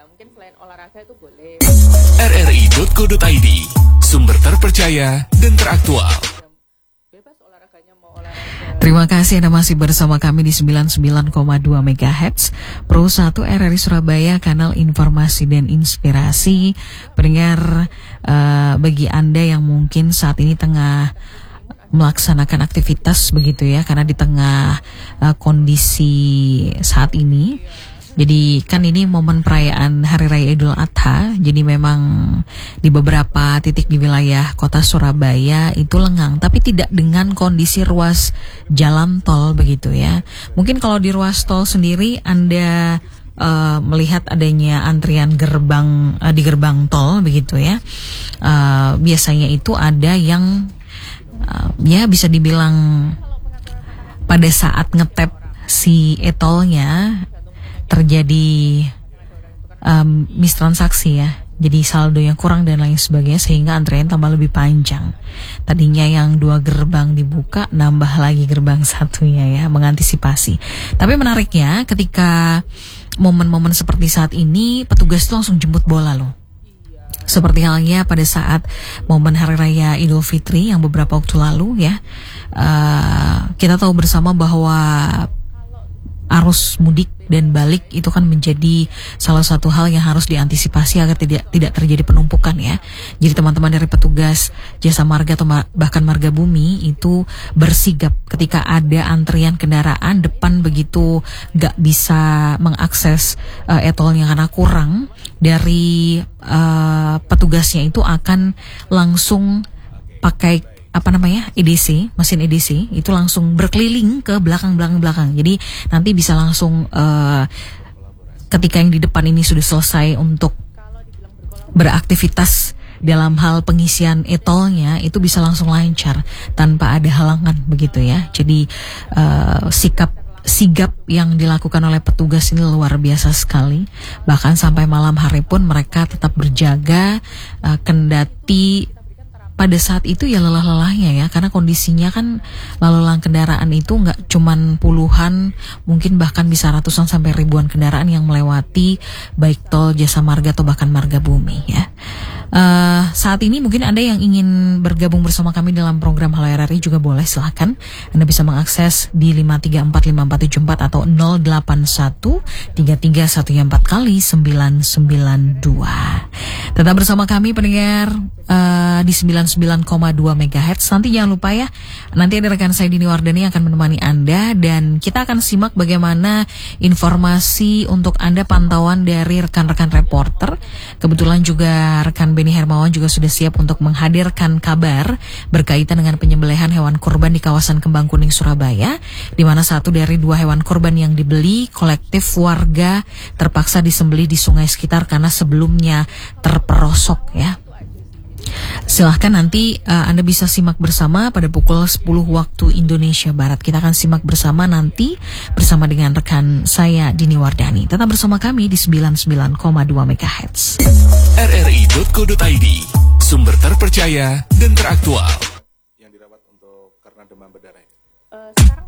mungkin selain olahraga itu boleh. rri.co.id, sumber terpercaya dan teraktual. Bebas olahraganya mau olahraga. Terima kasih Anda masih bersama kami di 99,2 MHz Pro 1 RRI Surabaya, kanal informasi dan inspirasi. Pendengar, bagi Anda yang mungkin saat ini tengah melaksanakan aktivitas begitu ya, karena di tengah kondisi saat ini. Jadi kan ini momen perayaan Hari Raya Idul Adha, jadi memang di beberapa titik di wilayah kota Surabaya itu lengang, tapi tidak dengan kondisi ruas jalan tol begitu ya. Mungkin kalau di ruas tol sendiri Anda melihat adanya antrian gerbang di gerbang tol begitu ya. Biasanya itu ada yang ya bisa dibilang pada saat ngetap si e-tolnya terjadi mistransaksi ya, jadi saldo yang kurang dan lain sebagainya, sehingga antrean tambah lebih panjang. Tadinya yang 2 gerbang dibuka, nambah lagi gerbang satunya ya, mengantisipasi. Tapi menariknya ketika momen-momen seperti saat ini, petugas itu langsung jemput bola loh. Seperti halnya pada saat momen Hari Raya Idul Fitri yang beberapa waktu lalu ya, kita tahu bersama bahwa arus mudik dan balik itu kan menjadi salah satu hal yang harus diantisipasi agar tidak terjadi penumpukan ya. Jadi teman-teman dari petugas Jasa Marga atau bahkan Marga Bumi itu bersigap ketika ada antrian kendaraan depan begitu gak bisa mengakses e-tolnya karena kurang, dari petugasnya itu akan langsung pakai EDC, mesin EDC itu langsung berkeliling ke belakang. Jadi nanti bisa langsung ketika yang di depan ini sudah selesai untuk beraktivitas dalam hal pengisian e-tolnya, itu bisa langsung lancar tanpa ada halangan begitu ya. Jadi sigap yang dilakukan oleh petugas ini luar biasa sekali. Bahkan sampai malam hari pun mereka tetap berjaga, kendati pada saat itu ya lelah-lelahnya ya, karena kondisinya kan lalu lalang kendaraan itu nggak cuman puluhan, mungkin bahkan bisa ratusan sampai ribuan kendaraan yang melewati baik tol Jasa Marga atau bahkan Marga Bumi ya. Saat ini mungkin Anda yang ingin bergabung bersama kami dalam program Halo RRI juga boleh, silahkan. Anda bisa mengakses di 5345474 atau 0813314 kali 992. Tetap bersama kami pendengar di 99,2 MHz. Nanti jangan lupa ya, nanti ada rekan saya Dini Wardani yang akan menemani Anda, dan kita akan simak bagaimana informasi untuk Anda, pantauan dari rekan-rekan reporter. Kebetulan juga rekan Beni Hermawan juga sudah siap untuk menghadirkan kabar berkaitan dengan penyembelihan hewan kurban di kawasan Kembang Kuning Surabaya, di mana satu dari 2 hewan kurban yang dibeli kolektif warga terpaksa disembelih di sungai sekitar karena sebelumnya terperosok ya. Silahkan nanti Anda bisa simak bersama pada pukul 10 waktu Indonesia Barat. Kita akan simak bersama nanti bersama dengan rekan saya Dini Wardani. Tetap bersama kami di 99,2 MHz. rri.co.id, sumber terpercaya dan teraktual. Yang dirawat untuk karena demam berdarah. Sekarang